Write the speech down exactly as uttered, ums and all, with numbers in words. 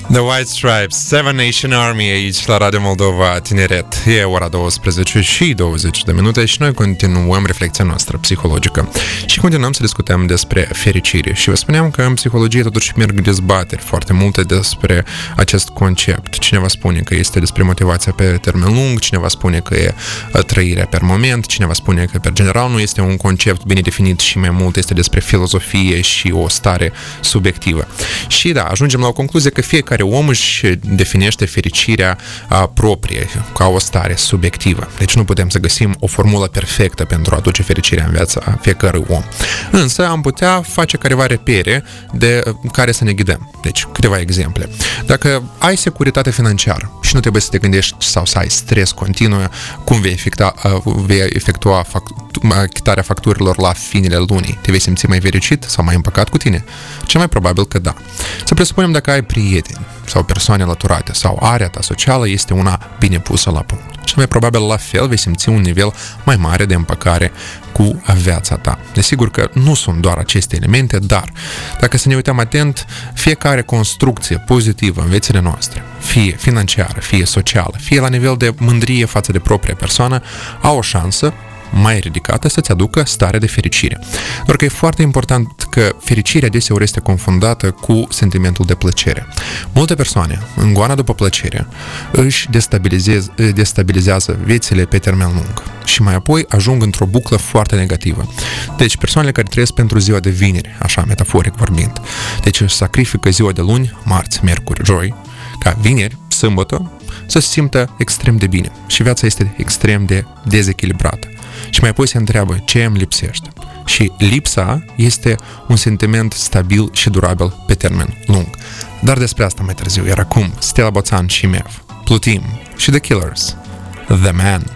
The White Stripes, Seven Nation Army aici la Radio Moldova Tineret. E ora douăsprezece și douăzeci de minute și noi continuăm reflecția noastră psihologică și continuăm să discutăm despre fericire. Și vă spuneam că în psihologie totuși merg dezbateri foarte multe despre acest concept. Cineva spune că este despre motivația pe termen lung, cineva spune că e trăirea per moment, cineva spune că per general nu este un concept bine definit și mai mult este despre filozofie și o stare subiectivă. Și da, ajungem la o concluzie că fiecare om își definește fericirea a, proprie, ca o stare subiectivă. Deci nu putem să găsim o formulă perfectă pentru a aduce fericirea în viața fiecărui om. Însă am putea face careva repere de care să ne ghidăm. Deci câteva exemple. Dacă ai securitate financiară și nu trebuie să te gândești sau să ai stres continuu, cum vei efectua, vei efectua fact- achitarea facturilor la finele lunii, te vei simți mai fericit sau mai împăcat cu tine? Cel mai probabil că da. Să presupunem dacă ai prieteni sau persoane alăturate sau area ta socială este una bine pusă la punct. Cel mai probabil la fel vei simți un nivel mai mare de împăcare cu viața ta. Desigur că nu sunt doar aceste elemente, dar dacă să ne uităm atent, fiecare construcție pozitivă în viețile noastre, fie financiară, fie socială, fie la nivel de mândrie față de propria persoană, au o șansă mai ridicată să-ți aducă stare de fericire. Doar că e foarte important că fericirea deseori este confundată cu sentimentul de plăcere. Multe persoane, în goana după plăcere, își destabilizează, destabilizează viețile pe termen lung și mai apoi ajung într-o buclă foarte negativă. Deci persoanele care trăiesc pentru ziua de vineri, așa metaforic vorbind, deci își sacrifică ziua de luni, marți, miercuri, joi, ca vineri, sâmbătă, să se simtă extrem de bine și viața este extrem de dezechilibrată. Și mai apoi se întreabă ce îmi lipsește. Și lipsa este un sentiment stabil și durabil pe termen lung. Dar despre asta mai târziu, iar acum Stella Boțan și Mev, Plutim și The Killers, The Man.